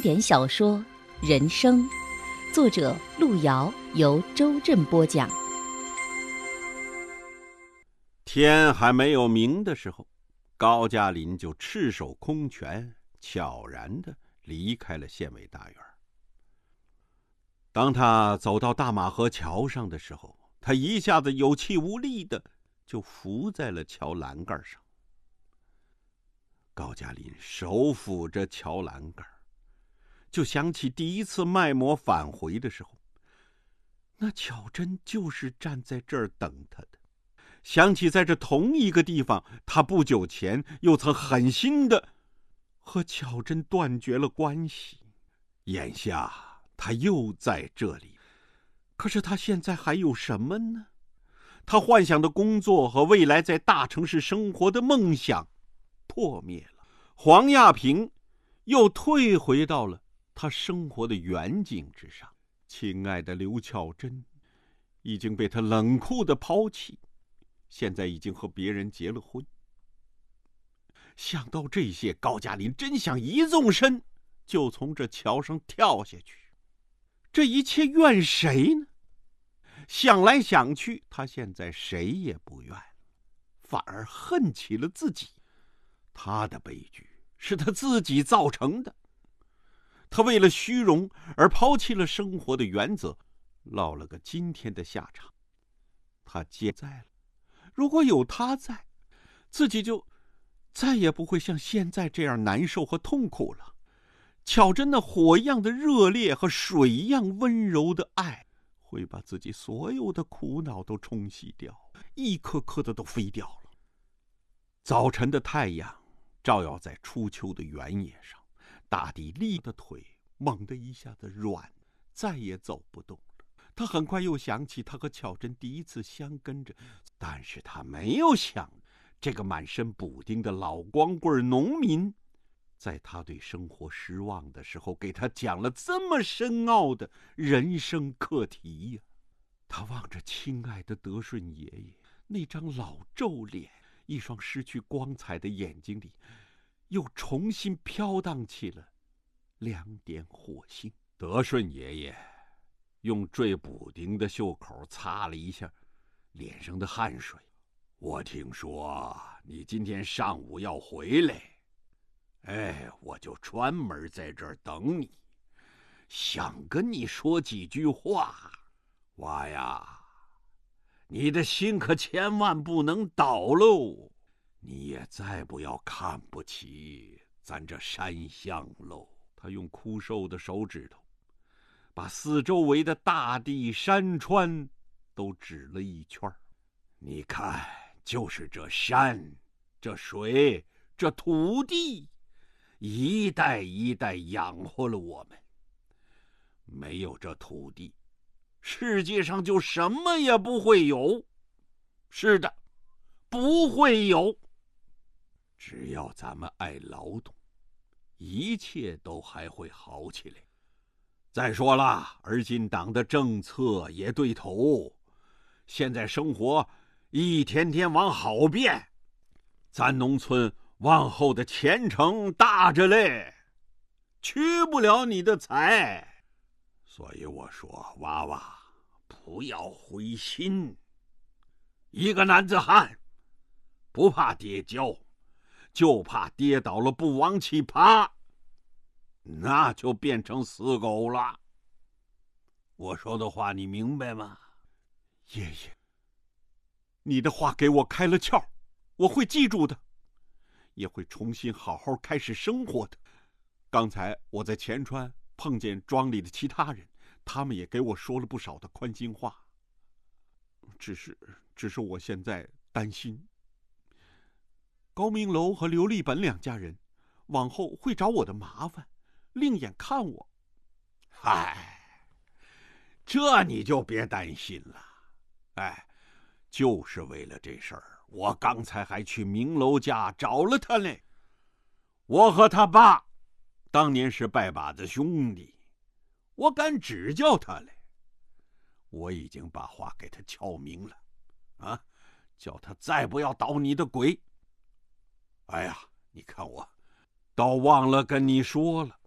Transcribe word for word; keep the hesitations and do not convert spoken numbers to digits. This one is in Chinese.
典小说《人生》，作者路遥，由周震播讲。 天还没有明的时候，高加林就赤手空拳悄然地离开了县委大院。当他走到大马河桥上的时候，他一下子有气无力的就伏在了桥栏杆上。高加林手抚着桥栏杆，就想起第一次卖馍返回的时候，那巧珍就是站在这儿等他的。想起在这同一个地方，他不久前又曾狠心的和巧珍断绝了关系，眼下他又在这里。可是他现在还有什么呢？他幻想的工作和未来在大城市生活的梦想破灭了，黄亚平又退回到了他生活的远景之上。亲爱的刘巧珍已经被他冷酷的抛弃，现在已经和别人结了婚。想到这些，高加林真想一纵身就从这桥上跳下去。这一切怨谁呢？想来想去，他现在谁也不怨，反而恨起了自己。他的悲剧是他自己造成的，他为了虚荣而抛弃了生活的原则，落了个今天的下场。他健在了，如果有他在，自己就再也不会像现在这样难受和痛苦了。巧珍那火一样的热烈和水一样温柔的爱，会把自己所有的苦恼都冲洗掉，一颗颗的都飞掉了。早晨的太阳照耀在初秋的原野上，大地立的腿猛地一下子软，再也走不动了。他很快又想起他和巧珍第一次相跟着，但是他没有想，这个满身补丁的老光棍农民，在他对生活失望的时候，给他讲了这么深奥的人生课题呀。他望着亲爱的德顺爷爷那张老皱脸，一双失去光彩的眼睛里又重新飘荡起了两点火星。德顺爷爷用缀补丁的袖口擦了一下脸上的汗水。我听说你今天上午要回来，哎，我就专门在这儿等你，想跟你说几句话。娃呀，你的心可千万不能倒喽，你也再不要看不起咱这山乡喽。他用枯瘦的手指头把四周围的大地山川都指了一圈。你看，就是这山，这水，这土地，一代一代养活了我们。没有这土地，世界上就什么也不会有。是的，不会有。只要咱们爱劳动，一切都还会好起来。再说了，而今党的政策也对头，现在生活一天天往好变，咱农村往后的前程大着嘞，屈不了你的才。所以我说，娃娃不要灰心，一个男子汉不怕跌跤，就怕跌倒了不往起爬，那就变成死狗了。我说的话你明白吗？爷爷，你的话给我开了窍，我会记住的，也会重新好好开始生活的。刚才我在前川碰见庄里的其他人，他们也给我说了不少的宽心话。只是只是我现在担心，高明楼和刘立本两家人往后会找我的麻烦，另眼看我。嗨，这你就别担心了。哎，就是为了这事儿，我刚才还去明楼家找了他呢。我和他爸当年是拜把子兄弟，我敢指教他嘞。我已经把话给他敲明了，啊，叫他再不要捣你的鬼。哎呀，你看我倒忘了跟你说了，